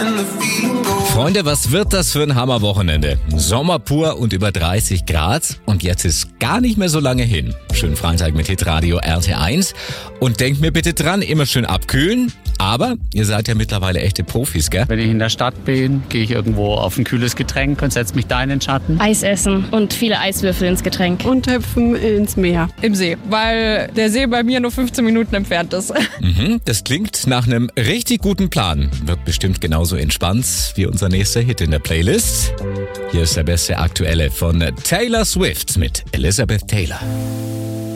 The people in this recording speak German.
Freunde, was wird das für ein Hammerwochenende? Sommer pur und über 30 Grad und jetzt ist gar nicht mehr so lange hin. Schönen Freitag mit Hitradio RT1 und denkt mir bitte dran, immer schön abkühlen. Aber ihr seid ja mittlerweile echte Profis, gell? Wenn ich in der Stadt bin, gehe ich irgendwo auf ein kühles Getränk und setze mich da in den Schatten. Eis essen und viele Eiswürfel ins Getränk. Und hüpfen ins Meer. Im See, weil der See bei mir nur 15 Minuten entfernt ist. Das klingt nach einem richtig guten Plan. Wird bestimmt genauso entspannt wie unser nächster Hit in der Playlist. Hier ist der beste Aktuelle von Taylor Swift mit Elizabeth Taylor.